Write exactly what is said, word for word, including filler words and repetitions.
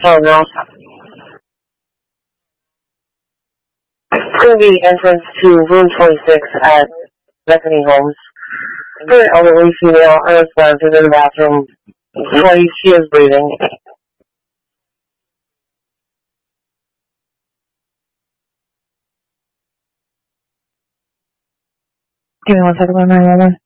Oh no. It's going to be entrance to room twenty-six at Bethany Homes. Very elderly female, unresponsive in the bathroom. Well, she is breathing. Give me one second, one nine one one.